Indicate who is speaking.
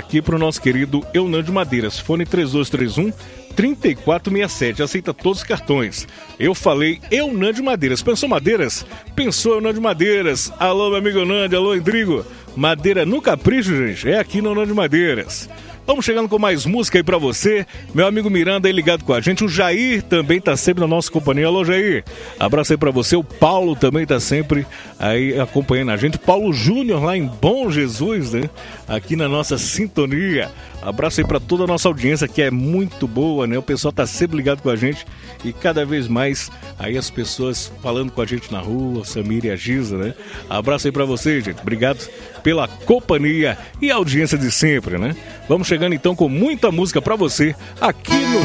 Speaker 1: aqui pro nosso querido Eunândio Madeiras. Fone 3231-3467. Aceita todos os cartões. Eu falei Eunândio Madeiras. Pensou Madeiras? Pensou Eunândio Madeiras. Alô, meu amigo Eunândio. Alô, Rodrigo. Madeira no capricho, gente. É aqui no Eunândio Madeiras. Vamos chegando com mais música aí pra você. Meu amigo Miranda aí ligado com a gente. O Jair também tá sempre na nossa companhia. Alô, Jair. Abraço aí pra você. O Paulo também tá sempre aí acompanhando a gente. Paulo Júnior lá em Bom Jesus, né? Aqui na nossa sintonia. Abraço aí pra toda a nossa audiência, que é muito boa, né? O pessoal tá sempre ligado com a gente e cada vez mais aí as pessoas falando com a gente na rua, Samir e a Giza, né? Abraço aí pra você, gente. Obrigado pela companhia e audiência de sempre, né? Vamos chegando então com muita música pra você aqui no